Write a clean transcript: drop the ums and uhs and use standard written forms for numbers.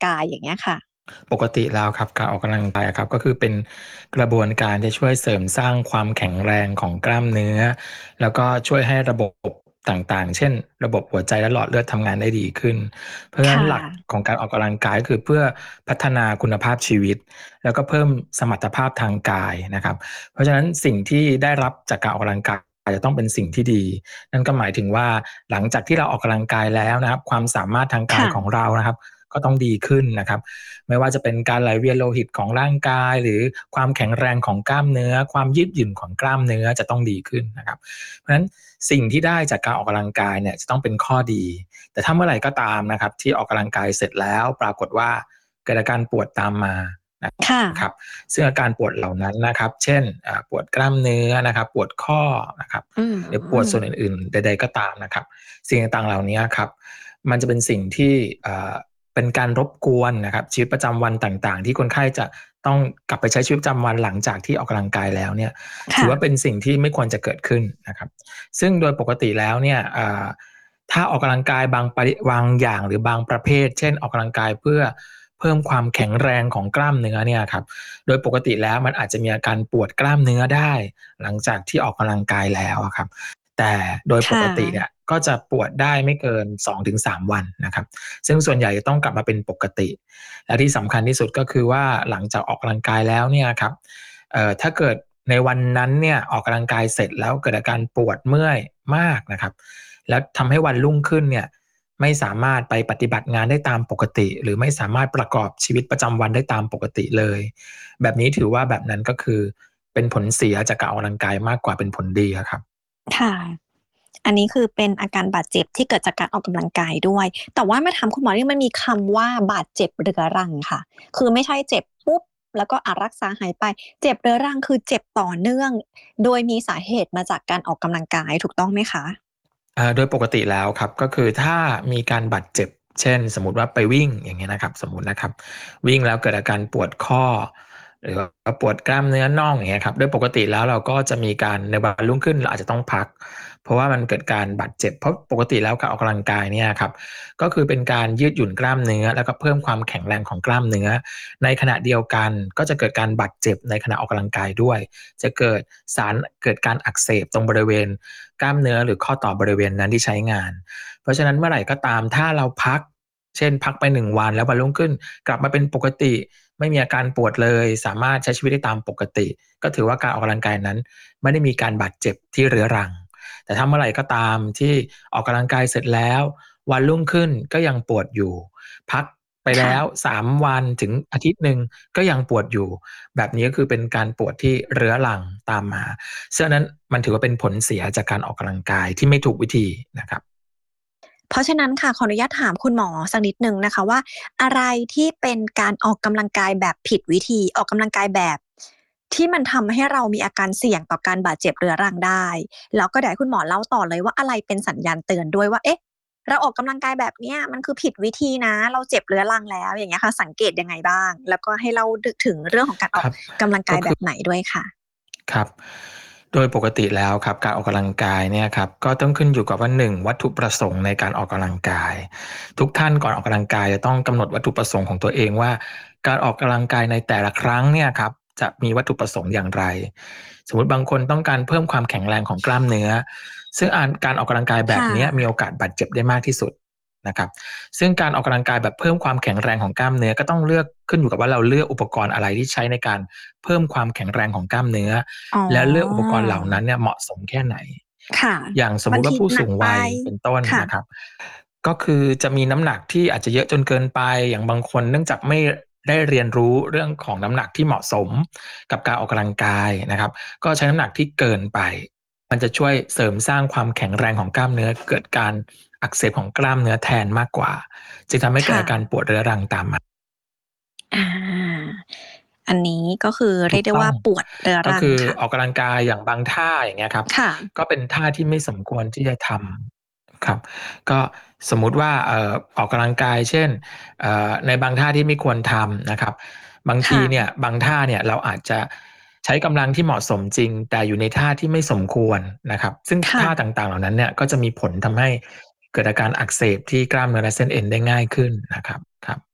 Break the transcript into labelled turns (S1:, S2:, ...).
S1: กายอย่างเงี้ยค่ะ
S2: ปกติแล้วครับการออกกำลังกายครับก็คือเป็นกระบวนการที่ช่วยเสริมสร้างความแข็งแรงของกล้ามเนื้อแล้วก็ช่วยให้ระบบต่างๆเช่นระบบหัวใจและหลอดเลือดทำงานได้ดีขึ้นเพราะฉะนั้น
S1: ค่ะ
S2: หลักของการออกกำลังกายก็คือเพื่อพัฒนาคุณภาพชีวิตแล้วก็เพิ่มสมรรถภาพทางกายนะครับเพราะฉะนั้นสิ่งที่ได้รับจากการออกกำลังกายจะต้องเป็นสิ่งที่ดีนั่นก็หมายถึงว่าหลังจากที่เราออกกำลังกายแล้วนะครับความสามารถทางกาย
S1: ค่ะ
S2: ของเรานะครับก็ต้องดีขึ้นนะครับ ไม่ว่าจะเป็นการไหลเวียนโลหิตของร่างกายหรือความแข็งแรงของกล้ามเนื้อความยืดหยุ่นของกล้ามเนื้อจะต้องดีขึ้นนะครับเพราะฉะนั้นสิ่งที่ได้จากการออกกำลังกายเนี่ยจะต้องเป็นข้อดีแต่ถ้าเมื่อไหร่ก็ตามนะครับที่ออกกำลังกายเสร็จแล้วปรากฏว่าเกิดอาการปวดตามมา
S1: ค่ะ
S2: นะครับซึ่งอาการปวดเหล่านั้นนะครับเช่นปวดกล้ามเนื้อนะครับปวดข้อนะครับ
S1: อืม
S2: หรือปวดส่วนอื่นๆใดๆก็ตามนะครับสิ่งต่างๆเหล่านี้ครับมันจะเป็นสิ่งที่เป็นการรบกวนนะครับชีวิตประจำวันต่างๆที่คนไข้จะต้องกลับไปใช้ชีวิตประจำวันหลังจากที่ออกกำลังกายแล้วเนี่ยถือ
S1: ค่ะ
S2: ว่าเป็นสิ่งที่ไม่ควรจะเกิดขึ้นนะครับซึ่งโดยปกติแล้วเนี่ยถ้าออกกำลังกายบางอย่างหรือบางประเภทเช่นออกกำลังกายเพื่อเพิ่มความแข็งแรงของกล้ามเนื้อเนี่ยครับโดยปกติแล้วมันอาจจะมีอาการปวดกล้ามเนื้อได้หลังจากที่ออกกำลังกายแล้วครับแต่โดยป
S1: ค่ะ
S2: กติเนี่ยก็จะปวดได้ไม่เกิน2-3วันนะครับ ซึ่งส่วนใหญ่จะต้องกลับมาเป็นปกติและที่สำคัญที่สุดก็คือว่าหลังจากออกกำลังกายแล้วเนี่ยครับถ้าเกิดในวันนั้นเนี่ยออกกำลังกายเสร็จแล้วเกิดอาการปวดเมื่อยมากนะครับแล้วทำให้วันรุ่งขึ้นเนี่ยไม่สามารถไปปฏิบัติงานได้ตามปกติหรือไม่สามารถประกอบชีวิตประจำวันได้ตามปกติเลยแบบนี้ถือว่าแบบนั้นก็คือเป็นผลเสียจากการออกกำลังกายมากกว่าเป็นผลดีครับ
S1: ค่ะ อันนี้คือเป็นอาการบาดเจ็บที่เกิดจากการออกกำลังกายด้วย แต่ว่ามาถามคุณหมอนี่มันมีคำว่าบาดเจ็บเรื้อรังค่ะ คือไม่ใช่เจ็บปุ๊บแล้วก็รักษาหายไป เจ็บเรื้อรังคือเจ็บต่อเนื่อง โดยมีสาเหตุมาจากการออกกำลังกายถูกต้องไหมคะ
S2: โดยปกติแล้วครับก็คือถ้ามีการบาดเจ็บเช่นสมมุติว่าไปวิ่งอย่างเงี้ยนะครับสมมุตินะครับวิ่งแล้วเกิดอาการปวดข้อหรือว่าปวดกล้ามเนื้อน่องอย่างเงี้ยครับโดยปกติแล้วเราก็จะมีการในวันรุ่งขึ้นเราอาจจะต้องพักเพราะว่ามันเกิดการบาดเจ็บเพราะปกติแล้วการออกกำลังกายเนี่ยครับก็คือเป็นการยืดหยุ่นกล้ามเนื้อแล้วก็เพิ่มความแข็งแรงของกล้ามเนื้อในขณะเดียวกันก็จะเกิดการบาดเจ็บในขณะออกกำลังกายด้วยจะเกิดการอักเสบตรงบริเวณ กล้ามเนื้อหรือข้อต่อบริเวณนั้นที่ใช้งาน เพราะฉะนั้นเมื่อไหร่ก็ตามถ้าเราพัก เช่นพักไป1 วันแล้ววันรุ่งขึ้นกลับมาเป็นปกติไม่มีอาการปวดเลยสามารถใช้ชีวิตได้ตามปกติก็ถือว่าการออกกำลังกายนั้นไม่ได้มีการบาดเจ็บที่เรื้อรังแต่ถ้าเมื่อไหร่ก็ตามที่ออกกำลังกายเสร็จแล้ววันรุ่งขึ้นก็ยังปวดอยู่พักไป
S1: ค่ะ
S2: แล้ว3 วันถึงอาทิตย์หนึ่งก็ยังปวดอยู่แบบนี้ก็คือเป็นการปวดที่เรื้อรังตามมา ซึ่งอันนั้นมันถือว่าเป็นผลเสียจากการออกกำลังกายที่ไม่ถูกวิธีนะครับ
S1: เพราะฉะนั้นค่ะขออนุญาตถามคุณหมอสักนิดหนึ่งนะคะว่าอะไรที่เป็นการออกกำลังกายแบบผิดวิธีออกกำลังกายแบบที่มันทำให้เรามีอาการเสี่ยงต่อการบาดเจ็บเรื้อรังได้แล้วก็เดี๋ยวให้คุณหมอเล่าต่อเลยว่าอะไรเป็นสัญญาณเตือนด้วยว่าเอ๊ะเราออกกำลังกายแบบเนี้ยมันคือผิดวิธีนะเราเจ็บเรื้อรังแล้วอย่างเงี้ยค่ะสังเกตยังไงบ้างแล้วก็ให้เล่าถึงเรื่องของการออก
S2: ครับ
S1: กำลังกา
S2: ก็คือ
S1: ยแบบไหนด้วยค่ะ
S2: ครับโดยปกติแล้วครับการออกกำลังกายเนี่ยครับก็ต้องขึ้นอยู่กับว่า1วัตถุประสงค์ในการออกกำลังกายทุกท่านก่อนออกกำลังกายจะต้องกำหนดวัตถุประสงค์ของตัวเองว่าการออกกำลังกายในแต่ละครั้งเนี่ยครับจะมีวัตถุประสงค์อย่างไรสมมุติบางคนต้องการเพิ่มความแข็งแรงของกล้ามเนื้อซึ่งการออกกำลังกายแบบ
S1: ค่ะ
S2: นี้มีโอกาสบาดเจ็บได้มากที่สุดนะครับซึ่งการออกกำลังกายแบบเพิ่มความแข็งแรงของกล้ามเนื้อก็ต้องเลือกขึ้นอยู่กับว่าเราเลือกอุปกรณ์อะไรที่ใช้ในการเพิ่มความแข็งแรงของกล้ามเนื้อ
S1: อ๋
S2: และเลือกอุป
S1: อ
S2: กรณ์เหล่านั้นเนี่ยเหมาะสมแค่ไหน
S1: ค่ะ
S2: อย่างสม
S1: บางที
S2: มุติว่าผู้
S1: หนักไป
S2: สูงวัยเป็นต้น
S1: ค่ะ
S2: นะครับก็คือจะมีน้ำหนักที่อาจจะเยอะจนเกินไปอย่างบางคนเนื่องจากไม่ได้เรียนรู้เรื่องของน้ำหนักที่เหมาะสมกับการออกกำลังกายนะครับก็ใช้น้ำหนักที่เกินไปมันจะช่วยเสริมสร้างความแข็งแรงของกล้ามเนื้อเกิดการอักเสบของกล้ามเนื้อแทนมากกว่าจึงทำให้เกิด
S1: ค่ะ
S2: อาการปวดเรื้อรังตามมา
S1: อาอันนี้ก็คือเรียกได้ว่า
S2: ถูกต้อง
S1: ปวดเรื้อ
S2: ก็คือ
S1: รังค่ะ
S2: ออกกำลังกายอย่างบางท่าอย่างเงี้ยครับ
S1: ค่ะ
S2: ก็เป็นท่าที่ไม่สมควรที่จะทำครับก็สมมุติว่าออกกำลังกายเช่นในบางท่าที่ไม่ควรทำนะครับบางทีเนี่ย
S1: ค่ะ
S2: บางท่าเนี่ยเราอาจจะใช้กำลังที่เหมาะสมจริงแต่อยู่ในท่าที่ไม่สมควรนะครับซึ่ง
S1: ค่ะ
S2: ท่าต่างๆเหล่านั้นเนี่ยก็จะมีผลทำให้เกิดอาการอักเสบที่กล้ามเนื้อและเส้นเอ็นได้ง่ายขึ้นนะครับครับ